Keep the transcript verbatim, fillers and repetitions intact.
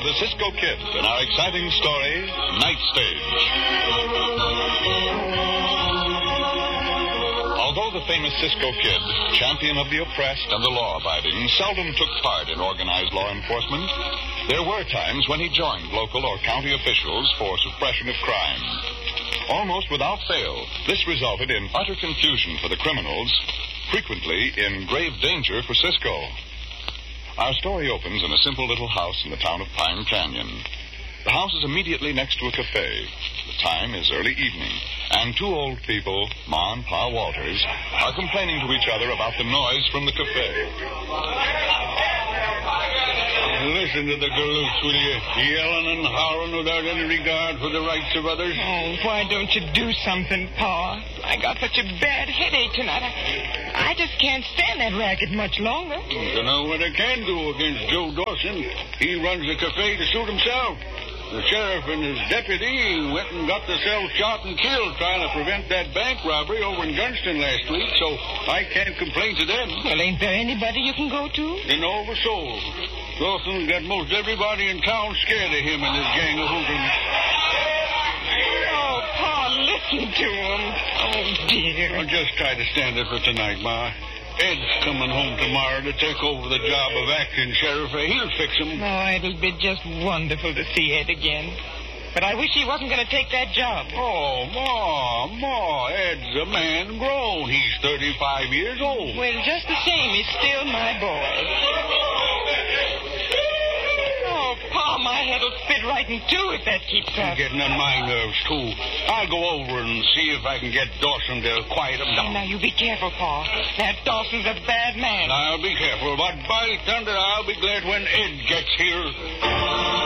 the Cisco Kid in our exciting story, Night Stage. Although the famous Cisco Kid, champion of the oppressed and the law-abiding, seldom took part in organized law enforcement, there were times when he joined local or county officials for suppression of crime. Almost without fail, this resulted in utter confusion for the criminals, frequently in grave danger for Cisco. Our story opens in a simple little house in the town of Pine Canyon. The house is immediately next to a cafe. The time is early evening, and two old people, Ma and Pa Walters, are complaining to each other about the noise from the cafe. Listen to the galoots, will you? Yelling and hollering without any regard for the rights of others. Oh, why don't you do something, Pa? I got such a bad headache tonight. I, I just can't stand that racket much longer. I don't know what I can do against Joe Dawson. He runs the cafe to suit himself. The sheriff and his deputy went and got themselves shot and killed trying to prevent that bank robbery over in Gunston last week, so I can't complain to them. Well, ain't there anybody you can go to? In over soul. Dawson's got most everybody in town scared of him and his gang of hoodlums. Oh, Pa, listen to him. Oh, dear. I'll just try to stand it for tonight, Ma. Ed's coming home tomorrow to take over the job of acting sheriff. He'll fix him. Oh, it'll be just wonderful to see Ed again. But I wish he wasn't going to take that job. Oh, Ma, Ma, Ed's a man grown. He's thirty-five years old. Well, just the same, he's still my boy. Oh, Pa, my head'll spit right in two if that keeps up. He's getting on my nerves, too. I'll go over and see if I can get Dawson to quiet him down. Now, you be careful, Pa. That Dawson's a bad man. I'll be careful, but by thunder, I'll be glad when Ed gets here.